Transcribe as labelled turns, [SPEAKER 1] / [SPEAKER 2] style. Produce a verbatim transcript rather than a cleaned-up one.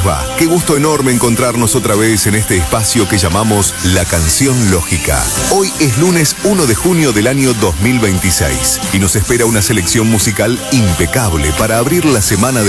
[SPEAKER 1] les va? Qué gusto enorme encontrarnos otra vez en este espacio que llamamos La Canción Lógica. Hoy es lunes uno de junio del año dos mil veintiséis y nos espera una selección musical impecable para abrir la semana de